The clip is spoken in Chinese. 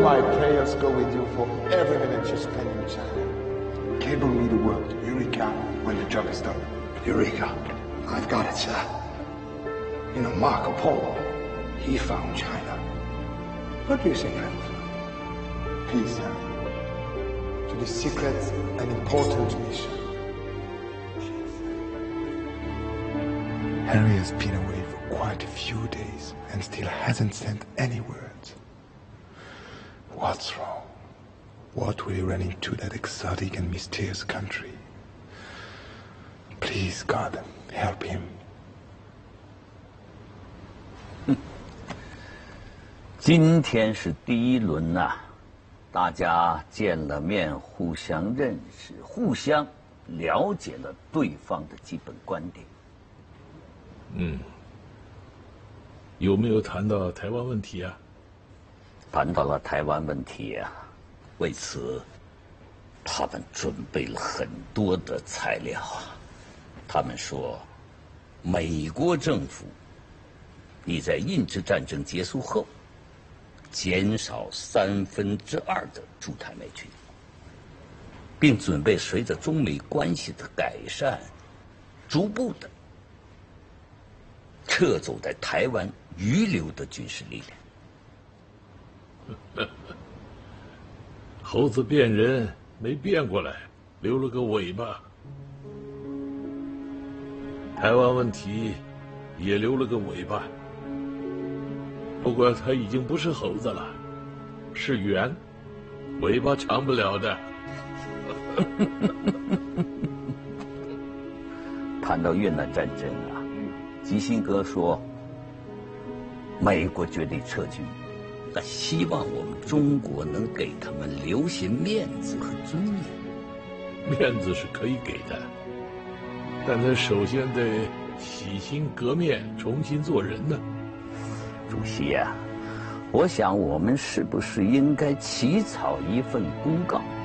my prayers go with you for every minute you spend in China. Cable me the word, Eureka, when the job is done. Eureka. I've got it, sir. You know, Marco Polo, he found China. What do you think, Hamilton? Please, sir. To the secret and important mission. Henry has been away for quite a few days and still hasn't sent any words. What's wrong? What will he run into that exotic and mysterious country? Please, God, help him. 今天是第一轮呐，大家见了面，互相认识，互相了解了对方的基本观点。 有没有谈到台湾问题啊？ 谈到了台湾问题啊，为此，他们准备了很多的材料啊。他们说，美国政府已在印支战争结束后，减少2/3的驻台美军，并准备随着中美关系的改善，逐步的撤走在台湾余留的军事力量。猴子变人没变过来，留了个尾巴。台湾问题也留了个尾巴，不过他已经不是猴子了，是猿，尾巴长不了的。 谈到越南战争啊，基辛格说，美国决定撤军，但希望我们中国能给他们留些面子和尊严。 面子是可以给的，但他首先得洗心革面，重新做人呢。 主席啊，我想我们是不是应该起草一份公告？